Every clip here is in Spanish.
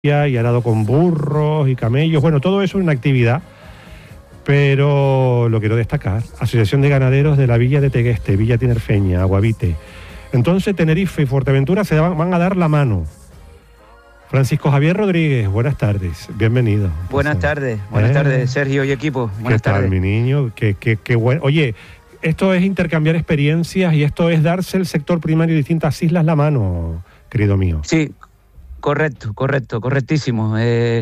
y arado con burros y camellos. Bueno, todo eso es una actividad, pero lo quiero destacar. Asociación de Ganaderos de la Villa de Tegueste, Villa Tinerfeña, Aguavite. Entonces, Tenerife y Fuerteventura se van a dar la mano. Francisco Javier Rodríguez, buenas tardes, bienvenido. Buenas tardes, Sergio y equipo. Buenas tardes. ¿Qué tal, mi niño? Qué bueno. Oye, esto es intercambiar experiencias y esto es darse el sector primario de distintas islas la mano, querido mío. Sí, correctísimo.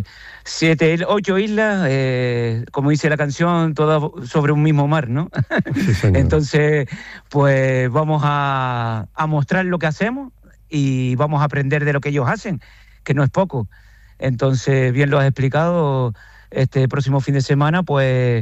8 islas, como dice la canción, todas sobre un mismo mar, ¿no? Sí, señor. Entonces, pues vamos a mostrar lo que hacemos y vamos a aprender de lo que ellos hacen, que no es poco. Entonces, bien lo has explicado, este próximo fin de semana, pues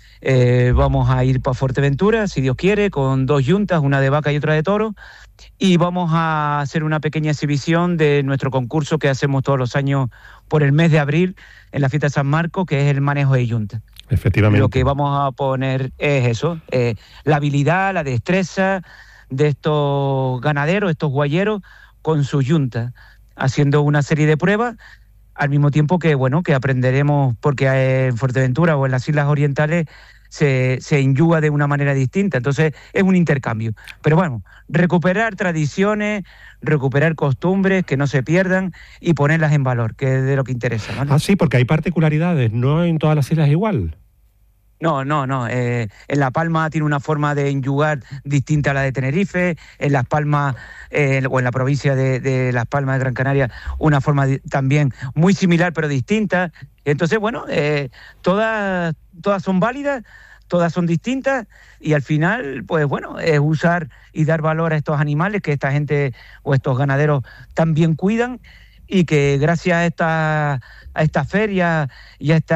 vamos a ir para Fuerteventura, si Dios quiere, con 2 yuntas, una de vaca y otra de toro, y vamos a hacer una pequeña exhibición de nuestro concurso que hacemos todos los años por el mes de abril en la fiesta de San Marcos, que es el manejo de yuntas. Efectivamente. Lo que vamos a poner es eso, la habilidad, la destreza de estos ganaderos, estos guayeros, con sus yuntas, haciendo una serie de pruebas, al mismo tiempo que, bueno, que aprenderemos, porque en Fuerteventura o en las Islas Orientales se enyuga de una manera distinta, entonces es un intercambio. Pero bueno, recuperar tradiciones, recuperar costumbres que no se pierdan y ponerlas en valor, que es de lo que interesa, ¿vale? Ah, sí, porque hay particularidades, no en todas las islas igual. No. En La Palma tiene una forma de enyugar distinta a la de Tenerife, en Las Palmas, o en la provincia de Las Palmas de Gran Canaria, una forma también muy similar pero distinta. Entonces, bueno, todas son válidas, todas son distintas y al final, pues bueno, es usar y dar valor a estos animales que esta gente o estos ganaderos también cuidan y que gracias a estas ferias y a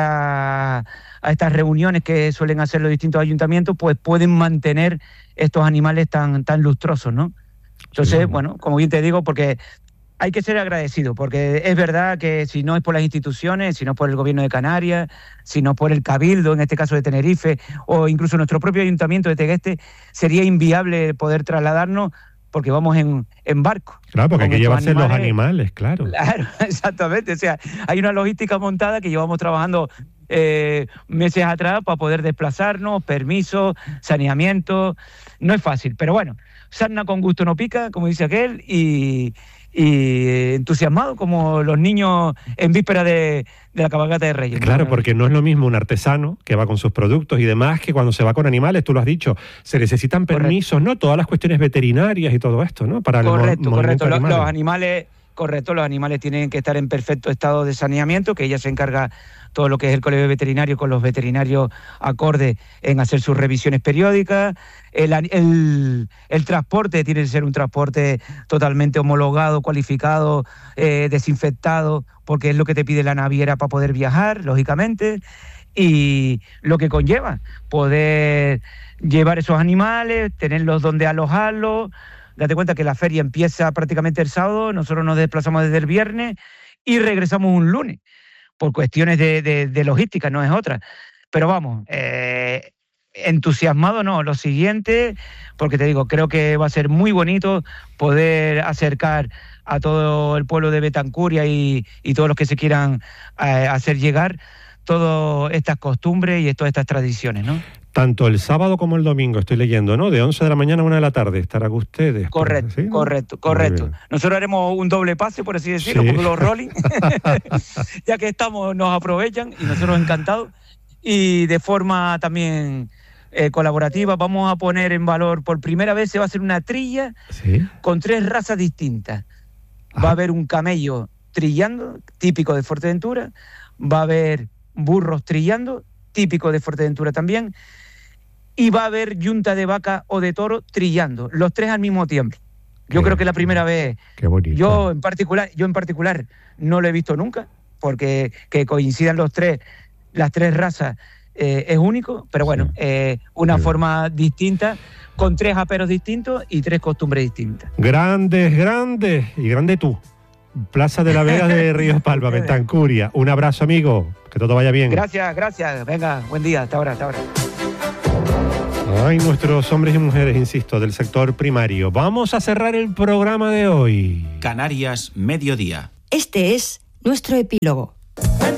estas reuniones que suelen hacer los distintos ayuntamientos, pues pueden mantener estos animales tan lustrosos, ¿no? Entonces, bueno, como bien te digo, porque hay que ser agradecido, porque es verdad que si no es por las instituciones, si no es por el gobierno de Canarias, si no por el Cabildo, en este caso de Tenerife, o incluso nuestro propio ayuntamiento de Tegueste, sería inviable poder trasladarnos porque vamos en barco. Claro, porque hay que llevarse los animales, claro. Claro, exactamente. O sea, hay una logística montada que llevamos trabajando meses atrás para poder desplazarnos, permisos, saneamiento. No es fácil, pero bueno, sarna con gusto no pica, como dice aquel, y entusiasmado como los niños en víspera de la cabalgata de Reyes. Claro, porque no es lo mismo un artesano que va con sus productos y demás que cuando se va con animales, tú lo has dicho, se necesitan permisos, correcto, ¿no? Todas las cuestiones veterinarias y todo esto, ¿no? Para correcto. Los animales tienen que estar en perfecto estado de saneamiento, que ella se encarga todo lo que es el colegio veterinario con los veterinarios acorde en hacer sus revisiones periódicas. El transporte tiene que ser un transporte totalmente homologado, cualificado, desinfectado, porque es lo que te pide la naviera para poder viajar, lógicamente, y lo que conlleva poder llevar esos animales, tenerlos donde alojarlos. Date cuenta que la feria empieza prácticamente el sábado, nosotros nos desplazamos desde el viernes y regresamos un lunes, por cuestiones de logística, no es otra. Pero vamos, entusiasmado no, lo siguiente, porque te digo, creo que va a ser muy bonito poder acercar a todo el pueblo de Betancuria y todos los que se quieran hacer llegar todas estas costumbres y todas estas tradiciones, ¿no? Tanto el sábado como el domingo, estoy leyendo, ¿no? De 11 de la mañana a 1 de la tarde estarán ustedes. Correcto, ¿sí? Correcto. Nosotros haremos un doble pase, por así decirlo, sí, porque los rolling, ya que estamos, nos aprovechan y nosotros encantados. Y de forma también colaborativa vamos a poner en valor, por primera vez se va a hacer una trilla, ¿sí?, con 3 razas distintas. Va a haber un camello trillando, típico de Fuerteventura, va a haber burros trillando, típico de Fuerteventura también, y va a haber yunta de vaca o de toro trillando, los 3 al mismo tiempo. Yo creo que la primera vez. Qué bonito. Yo en particular no lo he visto nunca, porque que coincidan las 3 razas es único, pero bueno, una forma distinta, con 3 aperos distintos y 3 costumbres distintas. Grandes, y grande tú. Plaza de la Vega de Ríos Palma, Betancuria. Un abrazo, amigo. Que todo vaya bien. Gracias. Venga, buen día. Hasta ahora. Ay, nuestros hombres y mujeres, insisto, del sector primario. Vamos a cerrar el programa de hoy. Canarias, mediodía. Este es Nuestro epílogo.